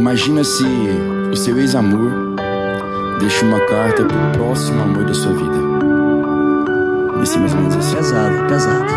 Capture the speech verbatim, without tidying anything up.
Imagina se o seu ex-amor deixa uma carta pro próximo amor da sua vida. Isso é mais ou menos assim. Pesado, pesado.